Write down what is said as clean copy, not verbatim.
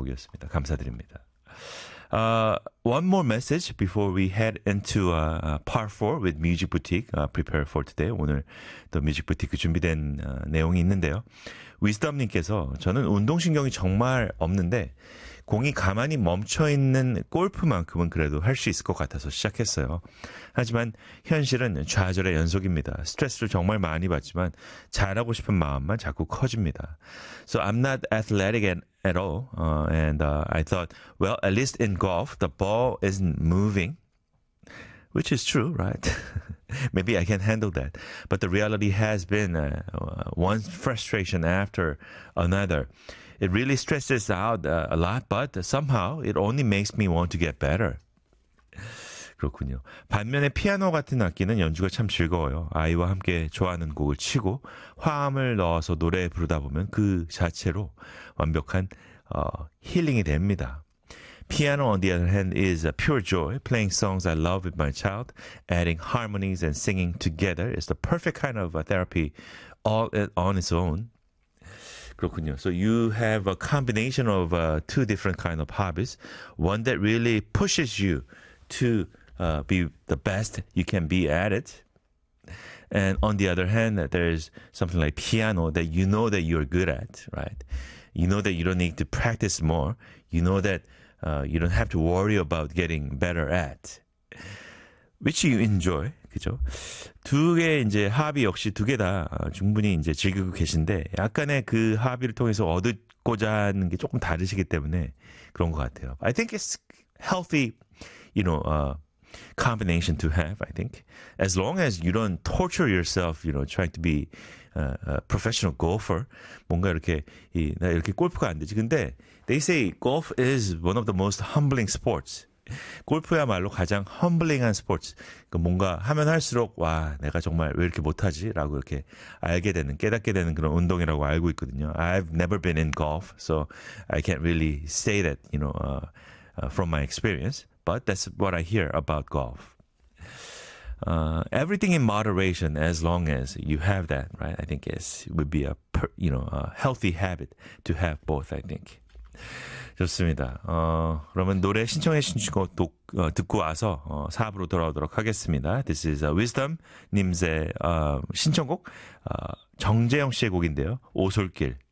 곡이었습니다. 감사드립니다. One more message before we head into part 4 with Music Boutique. Prepare for today. 오늘 또 뮤직 부티크 준비된 내용이 있는데요. 위스덤님께서 저는 운동신경이 정말 없는데 공이 가만히 멈춰있는 골프만큼은 그래도 할 수 있을 것 같아서 시작했어요. 하지만 현실은 좌절의 연속입니다. 스트레스를 정말 많이 받지만 잘하고 싶은 마음만 자꾸 커집니다. So I'm not athletic at all. And I thought, well, at least in golf, the ball isn't moving. Which is true, right? Maybe I can handle that. But the reality has been one frustration after another. It really stresses out a lot, but somehow it only makes me want to get better. 그렇군요. 반면에 피아노 같은 악기는 연주가 참 즐거워요. 아이와 함께 좋아하는 곡을 치고 화음을 넣어서 노래 부르다 보면 그 자체로 완벽한 힐링이 됩니다. Piano, on the other hand, is a pure joy. Playing songs I love with my child, adding harmonies and singing together is the perfect kind of therapy all on its own. 그렇군요. So you have a combination of two different kind of hobbies. One that really pushes you to be the best you can be at it. And on the other hand, there's something like piano that you know that you're good at, right? You know that you don't need to practice more. You know that you don't have to worry about getting better at. Which you enjoy. 그죠? 두 개 이제 합의 역시 두 개 다 충분히 이제 즐기고 계신데 약간의 그 합의를 통해서 얻고자 하는 게 조금 다르시기 때문에 그런 것 같아요. I think it's healthy, combination to have, I think. As long as you don't torture yourself, trying to be a professional golfer. 뭔가 이렇게, 나 이렇게 골프가 안 되지. 근데 they say golf is one of the most humbling sports. 골프야말로 가장 험블링한 스포츠. 뭔가 하면 할수록 와 내가 정말 왜 이렇게 못하지? 라고 이렇게 알게 되는 깨닫게 되는 그런 운동이라고 알고 있거든요. I've never been in golf, so I can't really say that from my experience. But that's what I hear about golf. Everything in moderation, as long as you have that, right? I think it would be a healthy habit to have both. I think. 좋습니다. 그러면 노래 신청해 주신 거 듣고 와서 4부로 돌아오도록 하겠습니다. This is Wisdom 님의 신청곡 정재영 씨의 곡인데요. 오솔길.